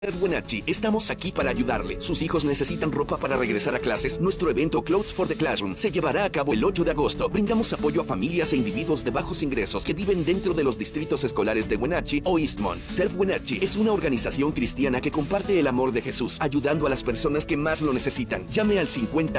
Wenatchee, estamos aquí para ayudarle. ¿Sus hijos necesitan ropa para regresar a clases? Nuestro evento Clothes for the Classroom se llevará a cabo el 8 de agosto. Brindamos apoyo a familias e individuos de bajos ingresos que viven dentro de los distritos escolares de Wenatchee o Eastmont. Serve Wenatchee es una organización cristiana que comparte el amor de Jesús, ayudando a las personas que más lo necesitan. Llame al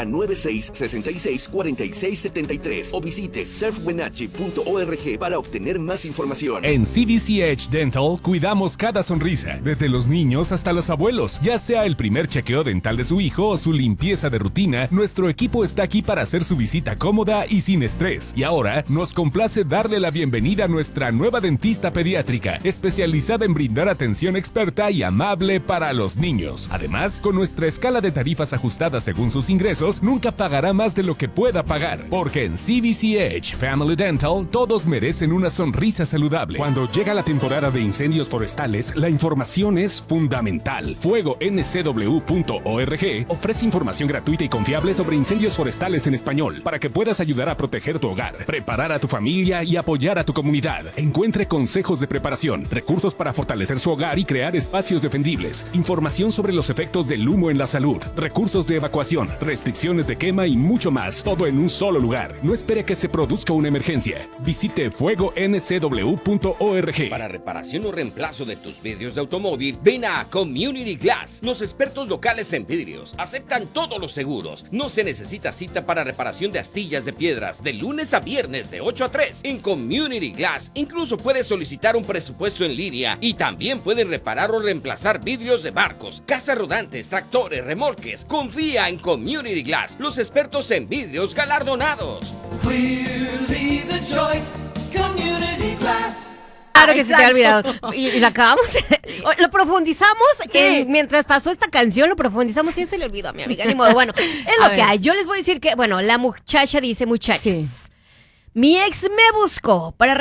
5096-664673 o visite servewenatchee.org para obtener más información. En CVCH Dental cuidamos cada sonrisa, desde los niños hasta los abuelos. Ya sea el primer chequeo dental de su hijo o su limpieza de rutina, nuestro equipo está aquí para hacer su visita cómoda y sin estrés. Y ahora nos complace darle la bienvenida a nuestra nueva dentista pediátrica, especializada en brindar atención experta y amable para los niños. Además, con nuestra escala de tarifas ajustadas según sus ingresos, nunca pagará más de lo que pueda pagar. Porque en CVCH Family Dental, todos merecen una sonrisa saludable. Cuando llega la temporada de incendios forestales, la información es fundamental. FuegoNCW.org ofrece información gratuita y confiable sobre incendios forestales en español para que puedas ayudar a proteger tu hogar, preparar a tu familia y apoyar a tu comunidad. Encuentre consejos de preparación, recursos para fortalecer su hogar y crear espacios defendibles, información sobre los efectos del humo en la salud, recursos de evacuación, restricciones de quema y mucho más, todo en un solo lugar. No espere que se produzca una emergencia. Visite FuegoNCW.org. Para reparación o reemplazo de tus vidrios de automóvil, ven a Community Glass. Los expertos locales en vidrios aceptan todos los seguros. No se necesita cita para reparación de astillas de piedras de lunes a viernes de 8 a 3. En Community Glass incluso puedes solicitar un presupuesto en línea y también pueden reparar o reemplazar vidrios de barcos, casas rodantes, tractores, remolques. Confía en Community Glass, los expertos en vidrios galardonados. Clearly the choice, Community Glass. Claro que se te ha olvidado. Y lo acabamos, lo profundizamos mientras pasó esta canción, lo profundizamos y se le olvidó a mi amiga. Ni modo, bueno, es lo que hay. Yo les voy a decir que, bueno, la muchacha dice, muchachas, mi ex me buscó para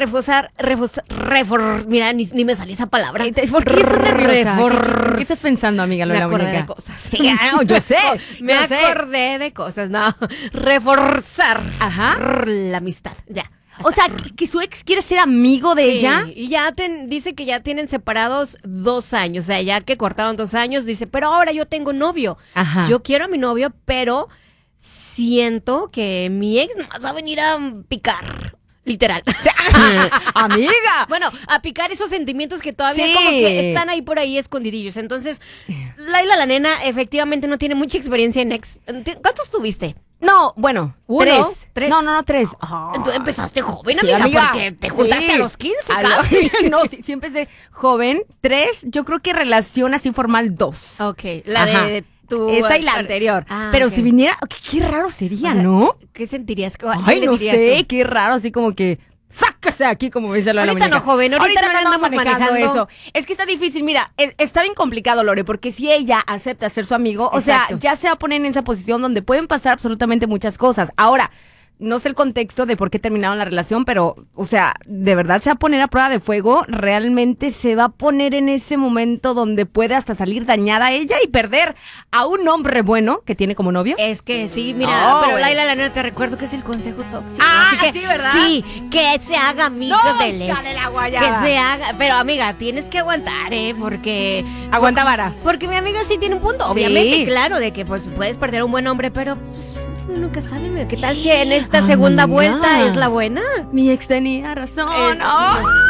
mira, ni me salía esa palabra. ¿Por qué estás nerviosa? ¿Qué estás pensando, amiga Lola Me acordé Muñeca? de cosas. Sí, yo sé. Me acordé de cosas, no. Reforzar la amistad, ya. O sea, que su ex quiere ser amigo de ella. Y ya dice que ya tienen separados 2 años. O sea, ya que cortaron 2 años, dice, pero ahora yo tengo novio. Ajá. Yo quiero a mi novio, pero siento que mi ex va a venir a picar. Literal. ¡Amiga! Bueno, a picar esos sentimientos que todavía Sí. como que están ahí por ahí escondidillos. Entonces, Laila, la nena, efectivamente no tiene mucha experiencia en ex. ¿Cuántos tuviste? No, bueno, 1, 3. No, 3. Tú empezaste joven, Sí, amiga, porque te juntaste a los 15 casi. No, sí empecé joven. 3, yo creo que relación así formal 2. Ok, la Ajá. de tu... Esta y la anterior. Pero ok. si viniera, qué raro sería, O sea, ¿no? ¿Qué sentirías? Ay, ¿Qué no le dirías sé, tú? qué raro, así como que... ¡Sácase aquí! Como dice Lola Ahorita Muñeca. no, joven, ahorita no le andamos manejando eso. Es que está difícil, mira, está bien complicado, Lore, porque si ella acepta ser su amigo, o sea, Exacto. ya se va a poner en esa posición donde pueden pasar absolutamente muchas cosas. Ahora, no sé el contexto de por qué terminaron la relación, pero, o sea, de verdad se va a poner a prueba de fuego, realmente se va a poner en ese momento donde puede hasta salir dañada ella y perder a un hombre bueno que tiene como novio. Es que sí, mira, No, pero güey. Laila, la nena, te recuerdo que es el consejo tóxico. Ah, Así que, sí, ¿verdad? Sí, que se haga amigo No, del hija ex. de la guayaba. Que se haga, pero amiga, tienes que aguantar, porque... Aguanta vara. Porque mi amiga sí tiene un punto, Sí. obviamente, claro, de que pues puedes perder a un buen hombre, pero pues, uno nunca sabe, ¿qué tal si en esta segunda Amiga. vuelta es la buena? Mi ex tenía razón. Es- ¡Oh!